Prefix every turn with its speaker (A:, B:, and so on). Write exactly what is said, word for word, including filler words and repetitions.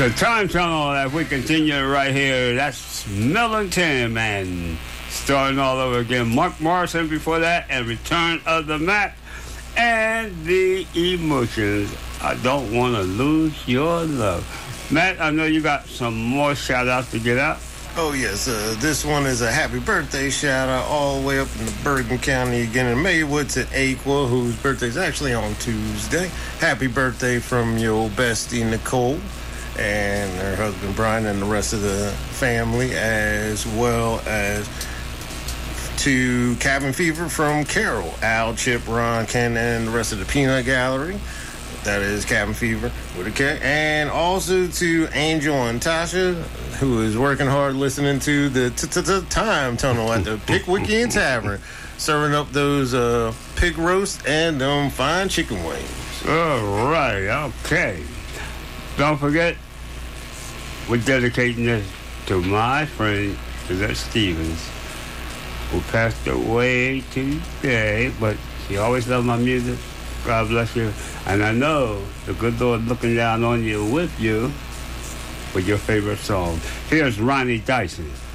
A: The time tunnel as we continue right here. That's Melon Tim and starting all over again. Mark Morrison before that and Return of the Mac and The Emotions. I don't want to lose your love. Matt, I know you got some more shout outs to get out.
B: Oh, yes. Uh, this one is a happy birthday shout-out all the way up in the Bergen County again in Maywood to Aqua, whose birthday is actually on Tuesday. Happy birthday from your bestie, Nicole, and her husband, Brian, and the rest of the family, as well as to Cabin Fever from Carol, Al, Chip, Ron, Ken, and the rest of the Peanut Gallery. That is Cabin Fever with a K. And also to Angel and Tasha, who is working hard listening to the time tunnel at the Pickwickian Tavern, serving up those uh, pig roast and um, fine chicken wings.
A: All right, okay. Don't forget, we're dedicating this to my friend, Suzette Stevens, who passed away today, but she always loved my music. God bless you. And I know the good Lord looking down on you with you with your favorite song. Here's Ronnie Dyson.